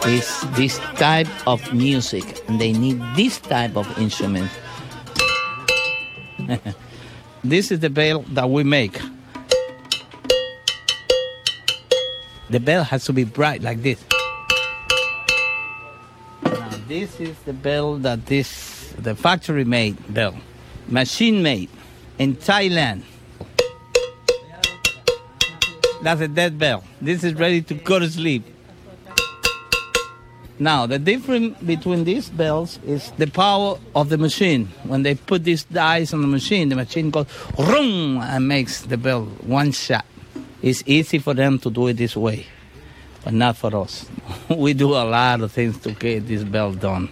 is this type of music, and they need this type of instrument. This is the bell that we make. The bell has to be bright like this. Now, this is the bell that the factory-made bell, machine-made in Thailand. That's a dead bell. This is ready to go to sleep. Now, the difference between these bells is the power of the machine. When they put these dies on the machine goes ring and makes the bell one shot. It's easy for them to do it this way, but not for us. We do a lot of things to get this bell done.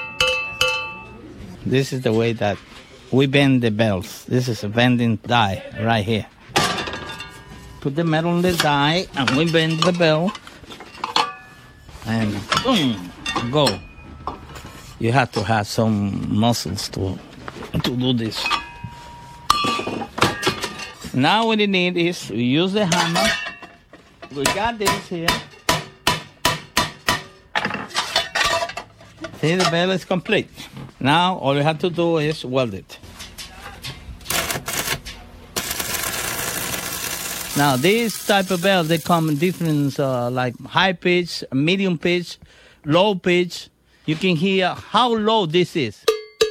This is the way that we bend the bells. This is a bending die right here. Put the metal on the die and we bend the bell. And boom, go. You have to have some muscles to do this. Now what you need is we use the hammer. We got this here. See, the bell is complete. Now all you have to do is weld it. Now, this type of bell, they come in different, like high pitch, medium pitch, low pitch. You can hear how low this is.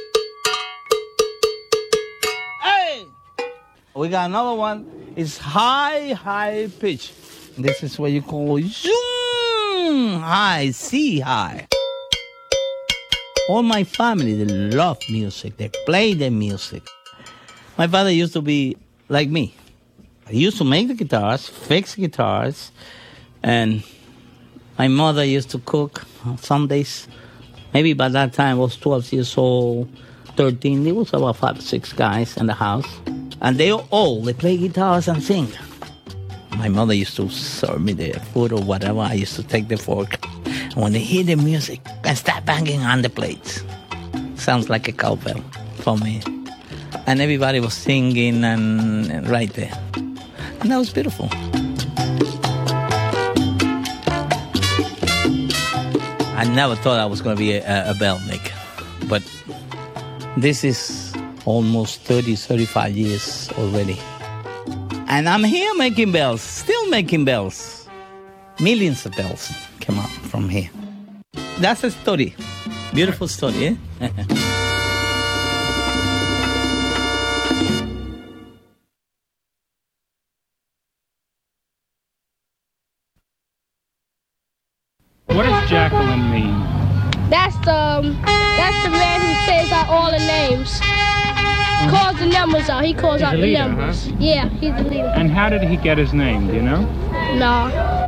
Hey! We got another one. It's high pitch. This is what you call zoom high, C high. All my family, they love music. They play the music. My father used to be like me. I used to make the guitars, fix guitars, and my mother used to cook some days. Maybe by that time I was 12 years old, 13. There was about 5 or 6 guys in the house. And they play guitars and sing. My mother used to serve me the food or whatever. I used to take the fork. And when they hear the music, I start banging on the plates. Sounds like a cowbell for me. And everybody was singing and right there. And that was beautiful. I never thought I was going to be a bell maker. But this is almost 30, 35 years already. And I'm here making bells, still making bells. Millions of bells come out from here. That's a story. Beautiful story, eh? What does Jacqueline mean? That's the man who says out all the names. Calls the numbers out. He calls out the leader, numbers. huh? Yeah, he's the leader. And how did he get his name, do you know? No.